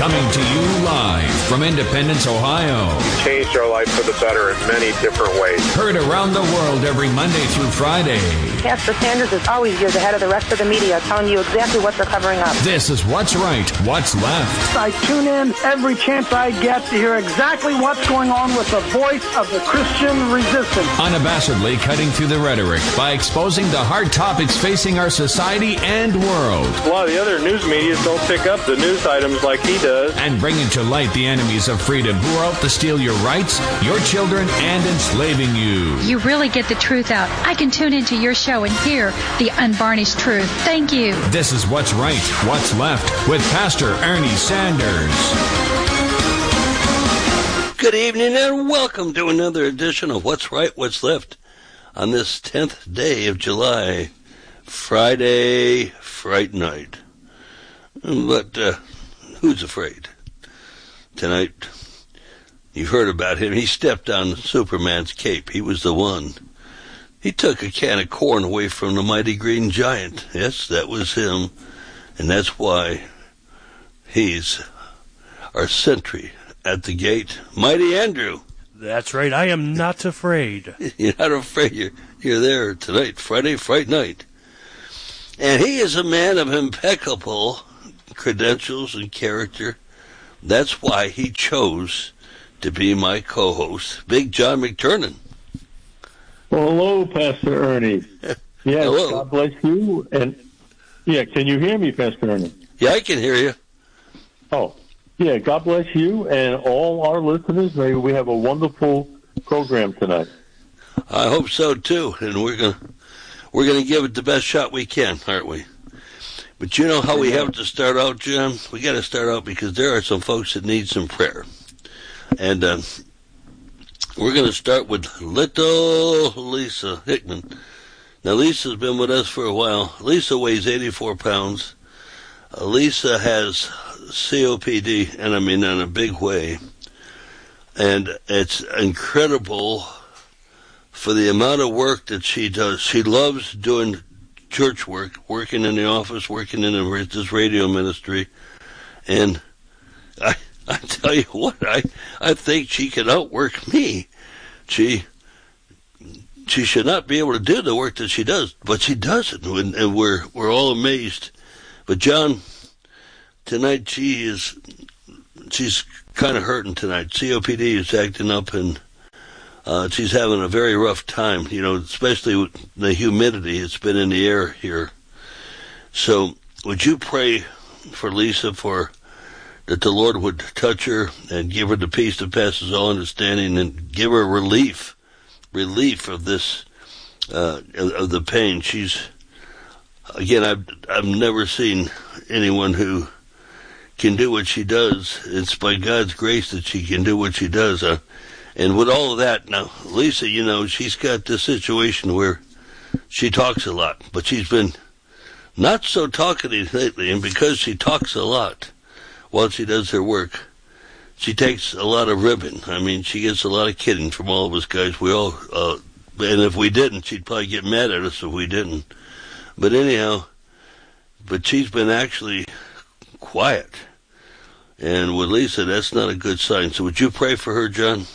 Coming to you live from Independence, Ohio. Changed our life for the better in many different ways. Heard around the world every Monday through Friday. Pastor Sanders is always years ahead of the rest of the media, telling you exactly what they're covering up. This is What's Right, What's Left. I tune in every chance I get to hear exactly what's going on with the voice of the Christian resistance. Unabashedly cutting through the rhetoric by exposing the hard topics facing our society and world. A lot of the other news media don't pick up the news items like he does. And bringing to light the enemies of freedom who are out to steal your rights, your children, and enslaving you. You really get the truth out. I can tune into your show and hear the unvarnished truth. Thank you. This is What's Right, What's Left with Pastor Ernie Sanders. Good evening and welcome to another edition of What's Right, What's Left on this 10th day of July, Friday, Fright Night. But who's afraid? Tonight, you've heard about him. He stepped on Superman's cape. He was the one. He took a can of corn away from the mighty green giant. Yes, that was him. And that's why he's our sentry at the gate. Mighty Andrew. That's right. I am not afraid. You're not afraid. You're there tonight, Friday, Fright Night. And he is a man of impeccable credentials and character. That's why he chose to be my co-host, Big John McTurnan. Well, hello, Pastor Ernie. Yes, hello. God bless you. And yeah, can you hear me, Pastor Ernie? Yeah, I can hear you. Oh, yeah. God bless you and all our listeners. Maybe we have a wonderful program tonight. I hope so too. And we're gonna give it the best shot we can, aren't we? But you know how we have to start out, John? We got to start out because there are some folks that need some prayer, and we're going to start with little Lisa Hickman. Now, Lisa's been with us for a while. Lisa weighs 84 pounds. Lisa has COPD, and I mean in a big way. And it's incredible for the amount of work that she does. She loves doing church work, working in the office, working in this radio ministry. And I tell you what, I think she can outwork me. She should not be able to do the work that she does, but she does it, and we're all amazed. But John, tonight she's kind of hurting tonight. COPD is acting up, and she's having a very rough time, especially with the humidity that's been in the air here. So would you pray for Lisa that the Lord would touch her and give her the peace that passes all understanding and give her relief of this, of the pain. I've never seen anyone who can do what she does. It's by God's grace that she can do what she does. And with all of that, now, Lisa, she's got this situation where she talks a lot, but she's been not so talkative lately, and because she talks a lot while she does her work, she takes a lot of ribbing. I mean, she gets a lot of kidding from all of us guys. We all, and if we didn't, she'd probably get mad at us if we didn't. But anyhow, she's been actually quiet. And with Lisa, that's not a good sign. So would you pray for her, John?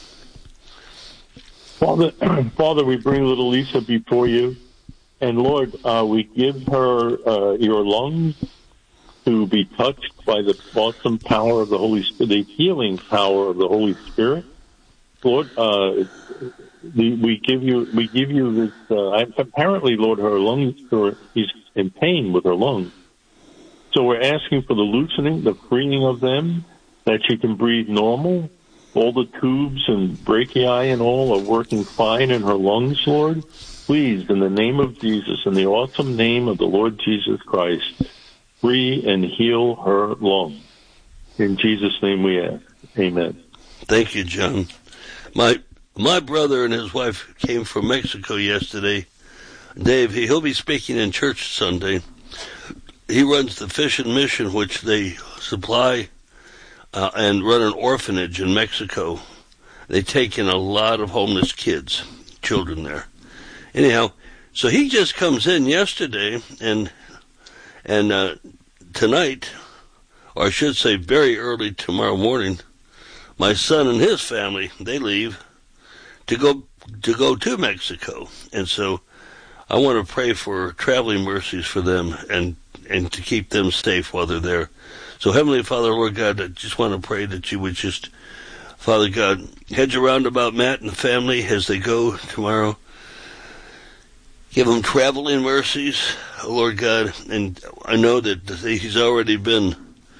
Father, we bring little Lisa before you. And Lord, we give her your lungs to be touched by the awesome power of the Holy Spirit, the healing power of the Holy Spirit. Lord, we give you this, apparently, Lord, her lungs, she's in pain with her lungs. So we're asking for the loosening, the freeing of them, that she can breathe normal. All the tubes and brachii and all are working fine in her lungs, Lord. Please, in the name of Jesus, in the awesome name of the Lord Jesus Christ, free and heal her lungs. In Jesus' name we ask. Amen. Thank you, John. My brother and his wife came from Mexico yesterday. Dave, he'll be speaking in church Sunday. He runs the Fish and Mission, which they supply and run an orphanage in Mexico. They take in a lot of homeless children there. Anyhow, so he just comes in yesterday and tonight, or I should say very early tomorrow morning, my son and his family, they leave to go to Mexico. And so I want to pray for traveling mercies for them and to keep them safe while they're there. So Heavenly Father, Lord God, I just want to pray that you would just, Father God, hedge around about Matt and the family as they go tomorrow. Give them traveling mercies, Lord God. And I know that he's already been,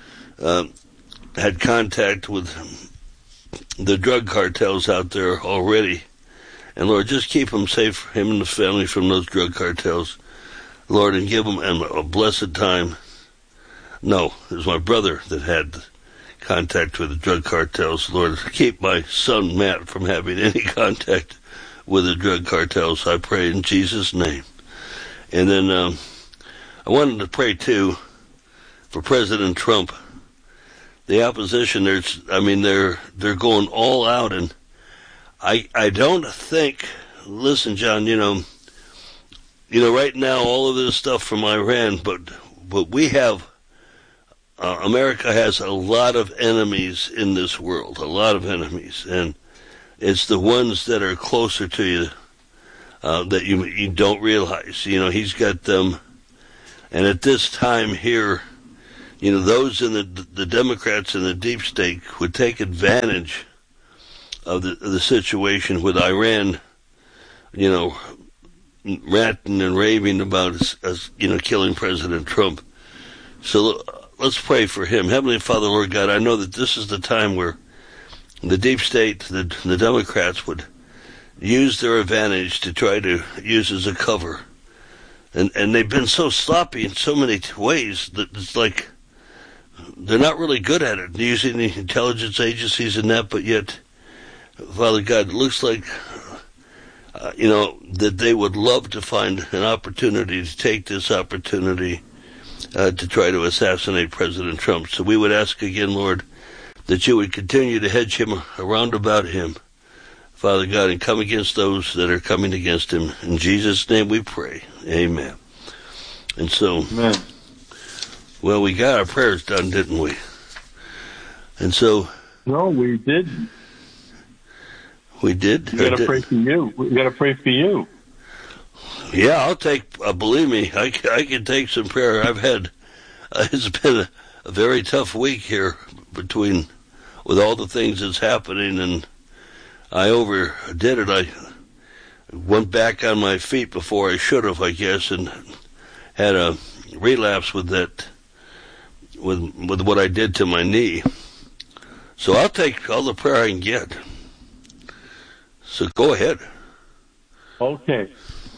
had contact with the drug cartels out there already. And Lord, just keep him safe, him and the family, from those drug cartels, Lord, and give them a blessed time. No, it was my brother that had contact with the drug cartels. Lord, keep my son Matt from having any contact with the drug cartels, I pray in Jesus' name. And then I wanted to pray, too, for President Trump. The opposition, they're going all out, and I don't think, listen, John, you know, right now all of this stuff from Iran, but we have, America has a lot of enemies in this world, a lot of enemies, and it's the ones that are closer to you that you don't realize. You know, he's got them, and at this time here, you know, those in the Democrats in the deep state would take advantage of the situation with Iran, you know, ranting and raving about us, you know, killing President Trump. So let's pray for him. Heavenly Father, Lord God, I know that this is the time where the deep state, the Democrats would use their advantage to try to use as a cover. And they've been so sloppy in so many ways that it's like they're not really good at it, using the intelligence agencies and that, but yet, Father God, it looks like, you know, that they would love to find an opportunity to take this opportunity to try to assassinate President Trump. So we would ask again, Lord, that you would continue to hedge him around about him, Father God, and come against those that are coming against him. In Jesus' name we pray. Amen. And so, Amen. Well, we got our prayers done, didn't we? And so... No, we didn't. We did? We got to pray for you. We got to pray for you. Yeah, I'll take, believe me, I can take some prayer. I've had, it's been a very tough week here with all the things that's happening, and I overdid it. I went back on my feet before I should have, I guess, and had a relapse with that, with what I did to my knee. So I'll take all the prayer I can get. So go ahead. Okay.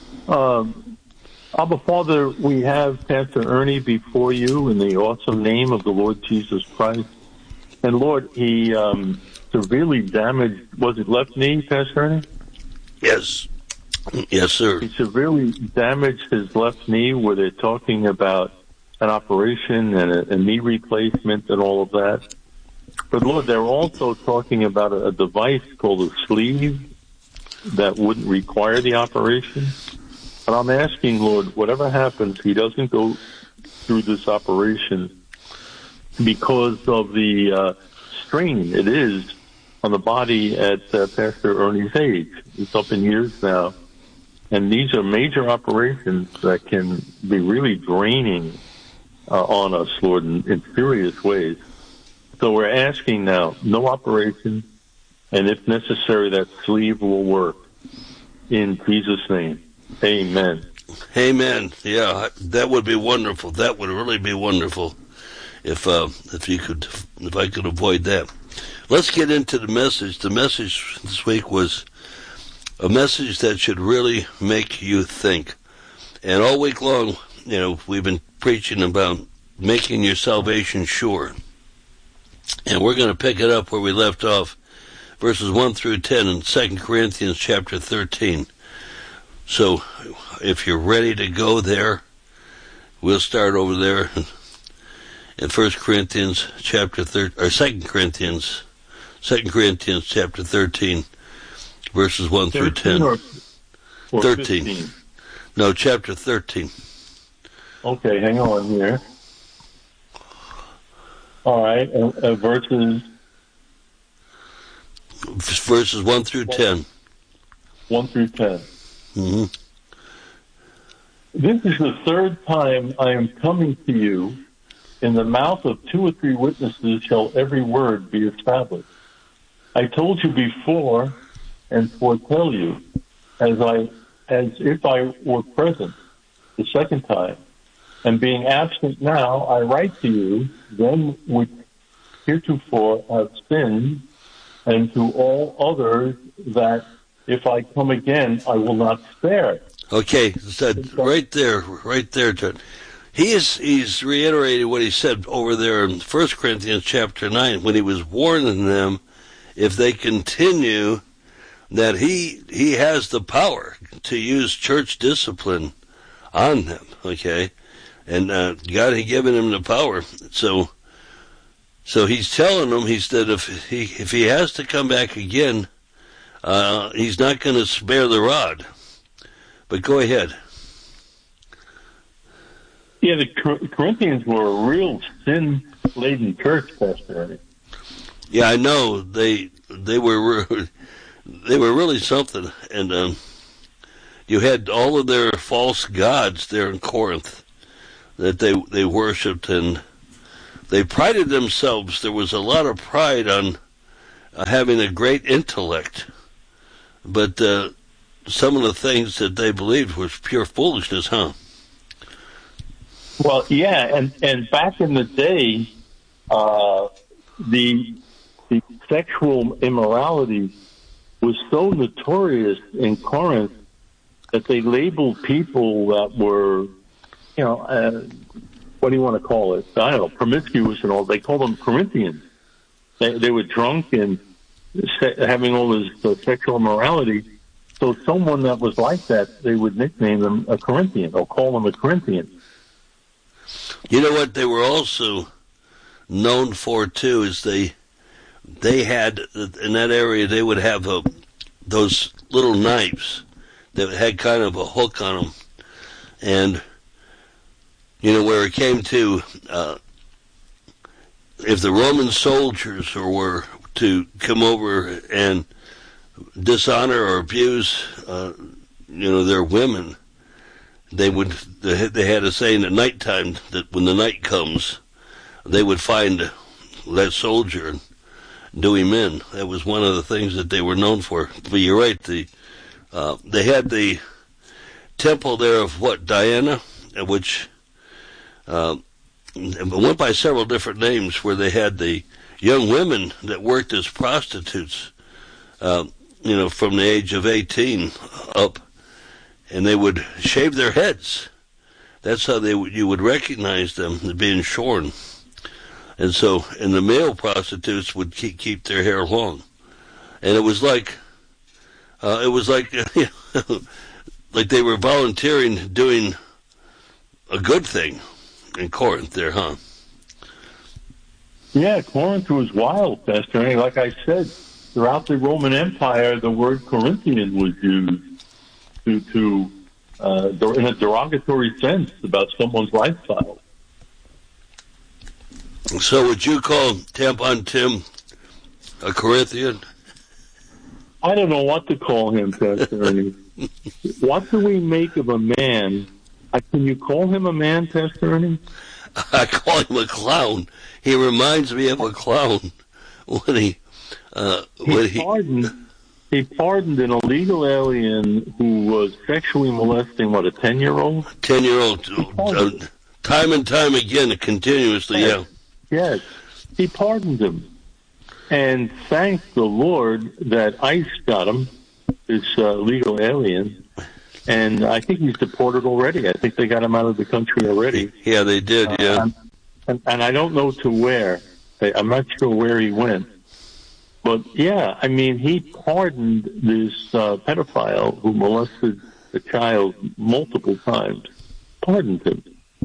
Abba Father, we have Pastor Ernie before you in the awesome name of the Lord Jesus Christ. And Lord, he severely damaged, was it left knee, Pastor Ernie? Yes. Yes, sir. He severely damaged his left knee, where they're talking about an operation and a knee replacement and all of that. But Lord, they're also talking about a device called a sleeve that wouldn't require the operation. But I'm asking, Lord, whatever happens, he doesn't go through this operation because of the strain it is on the body at Pastor Ernie's age. It's up in years now. And these are major operations that can be really draining on us, Lord, in serious ways. So we're asking now, no operation, and if necessary, that sleeve will work. In Jesus' name, amen. Amen. Yeah, that would be wonderful. That would really be wonderful if I could avoid that. Let's get into the message. The message this week was a message that should really make you think. And all week long, you know, we've been preaching about making your salvation sure. And we're going to pick it up where we left off, verses 1 through 10 in 2 Corinthians chapter 13. So if you're ready to go there, we'll start over there in 1 Corinthians chapter 13, or 2 Corinthians chapter 13, verses 1 through 10. Or 13. 15? No, chapter 13. Okay, hang on here. All right, verses 1 through 10. 1 through 10. Mm-hmm. This is the third time I am coming to you. In the mouth of 2 or 3 witnesses shall every word be established. I told you before and foretell you, as if I were present the second time. And being absent now, I write to you, them which heretofore have sinned, and to all others that if I come again, I will not spare. Okay, so right there, John. He's reiterated what he said over there in 1 Corinthians chapter 9 when he was warning them if they continue that he has the power to use church discipline on them, okay? And God had given him the power. So he's telling them, he said if he has to come back again, he's not going to spare the rod. But go ahead. Yeah, the Corinthians were a real sin-laden church, Pastor Ernie. Yeah, I know. They were really something. And you had all of their false gods there in Corinth that they worshipped, and they prided themselves. There was a lot of pride on having a great intellect, but some of the things that they believed was pure foolishness, huh? Well, yeah, and back in the day, the sexual immorality was so notorious in Corinth that they labeled people that were, what do you want to call it? I don't know, promiscuous and all. They called them Corinthians. They were drunk and having all this sexual immorality. So someone that was like that, they would nickname them a Corinthian or call them a Corinthian. You know what they were also known for too is they had in that area they would have those little knives that had kind of a hook on them, and where it came to if the Roman soldiers were to come over and dishonor or abuse their women, they had a saying at nighttime that when the night comes, they would find that soldier and do him in. That was one of the things that they were known for. But you're right, they had the temple there of Diana, which went by several different names, where they had the young women that worked as prostitutes, from the age of 18 up, and they would shave their heads. That's how you would recognize them being shorn. And the male prostitutes would keep their hair long. And it was like like they were volunteering doing a good thing in Corinth there, huh? Yeah, Corinth was wild, Pastor Ernie. Like I said, throughout the Roman Empire, the word Corinthian was used to in a derogatory sense about someone's lifestyle. So would you call Tampon Tim a Corinthian? I don't know what to call him, Pastor Ernie. What do we make of a man? Can you call him a man, Pastor Ernie? I call him a clown. He reminds me of a clown when he pardoned an illegal alien who was sexually molesting, a 10-year-old? 10-year-old. Time and time again, continuously, yeah. Yes, he pardoned him. And thank the Lord that ICE got him, this legal alien. And I think he's deported already. I think they got him out of the country already. Yeah, they did, yeah. And I don't know to where. I'm not sure where he went. But, yeah, I mean, he pardoned this pedophile who molested the child multiple times. Pardoned him.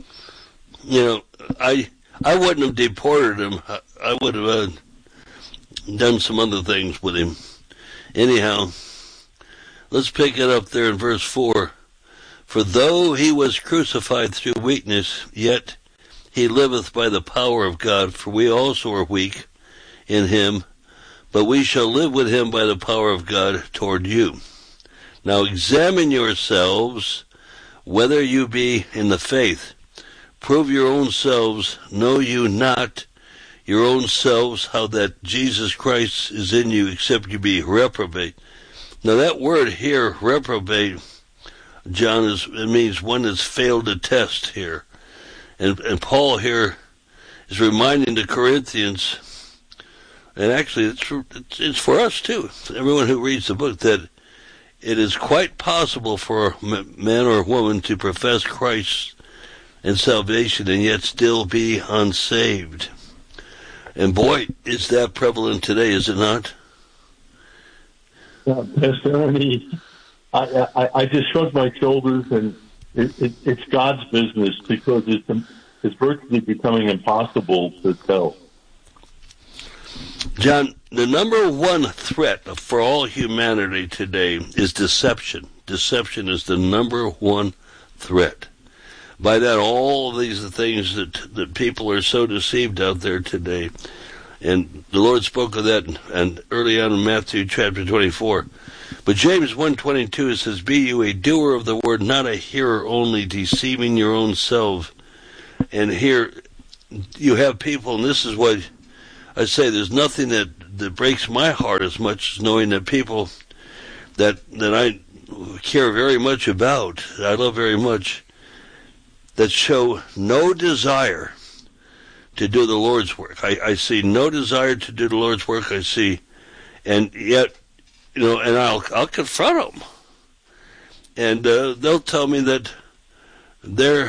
I wouldn't have deported him. I would have done some other things with him. Anyhow, let's pick it up there in verse 4. For though he was crucified through weakness, yet he liveth by the power of God, for we also are weak in him, but we shall live with him by the power of God toward you. Now examine yourselves, whether you be in the faith. Prove your own selves, know you not your own selves, how that Jesus Christ is in you, except you be reprobate. Now that word here, reprobate, John, it means one that's failed a test here. And Paul here is reminding the Corinthians, and actually it's for us too, everyone who reads the book, that it is quite possible for a man or a woman to profess Christ and salvation and yet still be unsaved. And boy, is that prevalent today, is it not? Yeah, Pastor Ernie, I just shrug my shoulders, and it's God's business, because it's virtually becoming impossible to tell. John, the number one threat for all humanity today is deception. Deception is the number one threat. By that, all of these things that people are so deceived out there today. And the Lord spoke of that and early on in Matthew chapter 24. But James 1:22 says, "Be you a doer of the word, not a hearer only, deceiving your own self." And here you have people, and this is what I say, there's nothing that breaks my heart as much as knowing that people that I care very much about, I love very much, that show no desire to do the Lord's work. I see no desire to do the Lord's work. I see, and yet, and I'll confront them, and they'll tell me that they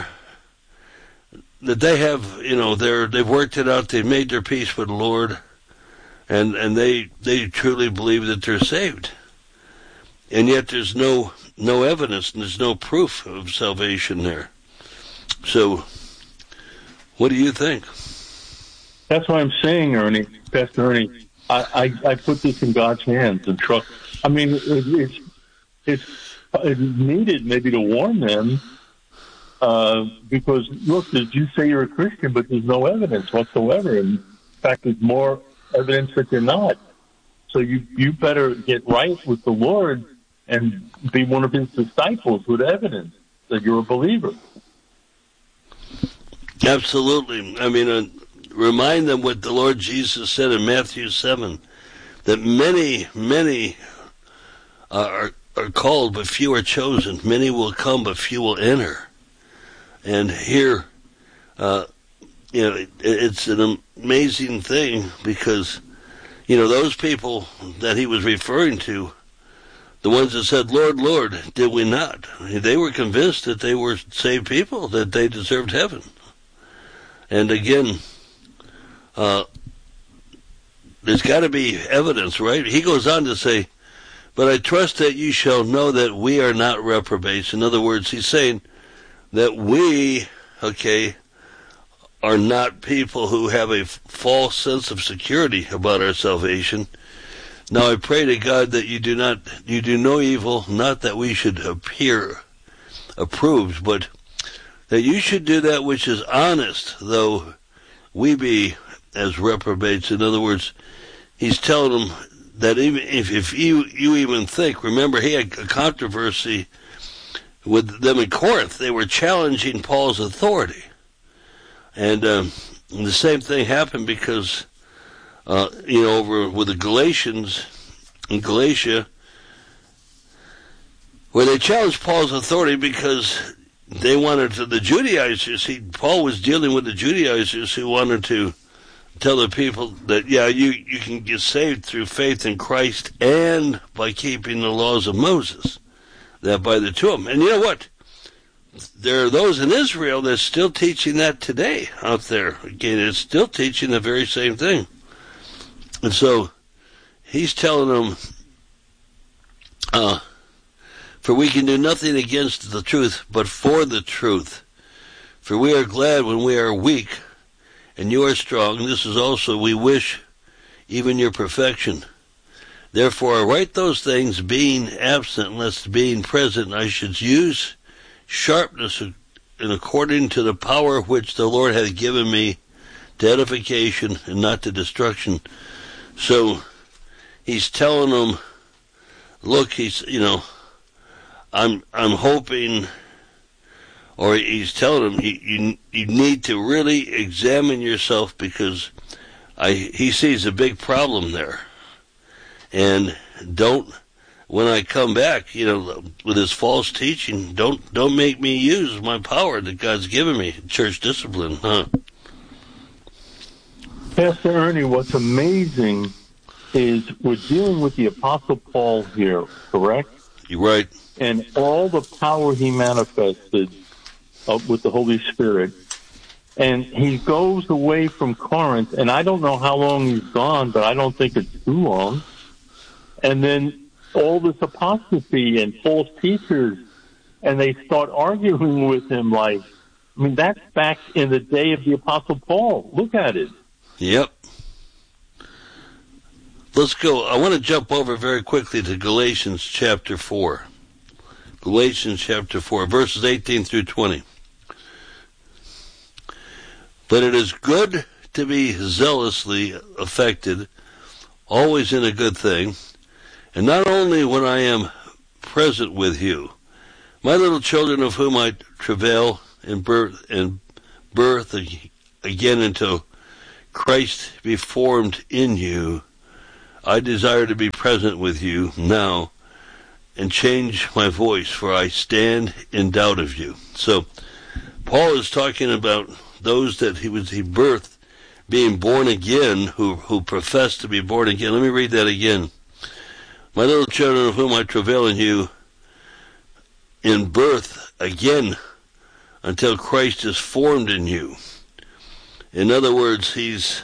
have, they've worked it out. They've made their peace with the Lord, and they truly believe that they're saved, and yet there's no evidence and there's no proof of salvation there. So, what do you think? That's what I'm saying, Ernie, Pastor Ernie. I put this in God's hands and trust. I mean, it's needed maybe to warn them, because look, you say you're a Christian, but there's no evidence whatsoever. In fact, there's more evidence that you're not. So you better get right with the Lord and be one of his disciples with evidence that you're a believer. Absolutely. I mean, remind them what the Lord Jesus said in Matthew 7, that many are called, but few are chosen. Many will come, but few will enter. And here, it's an amazing thing, because, those people that he was referring to, the ones that said, "Lord, Lord, did we not?" They were convinced that they were saved people, that they deserved heaven. And again, there's got to be evidence, right? He goes on to say, "But I trust that you shall know that we are not reprobates." In other words, he's saying that we, are not people who have a false sense of security about our salvation. Now I pray to God that you do no evil, not that we should appear approved, but that you should do that which is honest, though we be as reprobates. In other words, he's telling them that even if you even think, remember he had a controversy with them in Corinth. They were challenging Paul's authority. And the same thing happened because, over with the Galatians in Galatia, where they challenged Paul's authority because they wanted to, the Judaizers, Paul was dealing with the Judaizers who wanted to tell the people that, you can get saved through faith in Christ and by keeping the laws of Moses, that by the two of them. And you know what? There are those in Israel that's still teaching that today out there. Again, it's still teaching the very same thing. And so he's telling them, for we can do nothing against the truth, but for the truth. For we are glad when we are weak, and you are strong. This is also we wish even your perfection. Therefore I write those things, being absent, lest being present I should use sharpness and according to the power which the Lord hath given me to edification and not to destruction. So he's telling them, look, I'm hoping, or he's telling them, you need to really examine yourself, because he sees a big problem there. And when I come back, with his false teaching, don't make me use my power that God's given me, church discipline, huh? Pastor Ernie, what's amazing is we're dealing with the Apostle Paul here, correct? You're right. And all the power he manifested with the Holy Spirit. And he goes away from Corinth, and I don't know how long he's gone, but I don't think it's too long. And then all this apostasy and false teachers, and they start arguing with him that's back in the day of the Apostle Paul. Look at it. Yep. Let's go. I want to jump over very quickly to Galatians chapter 4. Galatians chapter 4, verses 18 through 20. But it is good to be zealously affected, always in a good thing, and not only when I am present with you. My little children, of whom I travail in birth again until Christ be formed in you, I desire to be present with you now and change my voice, for I stand in doubt of you. So Paul is talking about those that he birthed, being born again, who profess to be born again. Let me read that again. My little children, of whom I travail in you, in birth again, until Christ is formed in you. In other words, he's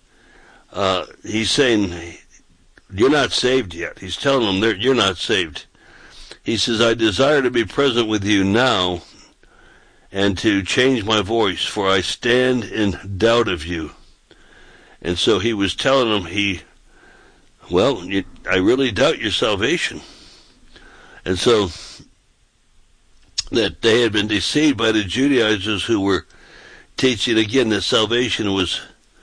saying, you're not saved yet. He's telling them you're not saved. He says, I desire to be present with you now, and to change my voice, for I stand in doubt of you. And so he was telling them, I really doubt your salvation. And so that they had been deceived by the Judaizers, who were teaching again that salvation was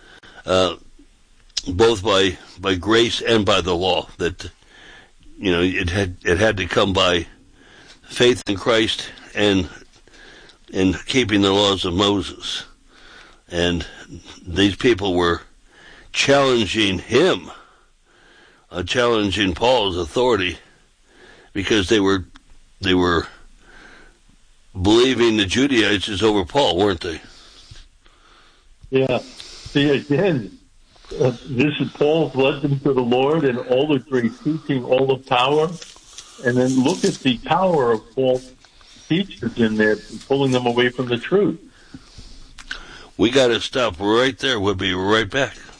both by grace and by the law, that it had to come by faith in Christ and in keeping the laws of Moses. And these people were challenging him, challenging Paul's authority, because they were believing the Judaizers over Paul, weren't they? Yeah. See, again, this is Paul's led them to the Lord and all the great teaching, all the power. And then look at the power of false teachers in there, pulling them away from the truth. We got to stop right there. We'll be right back.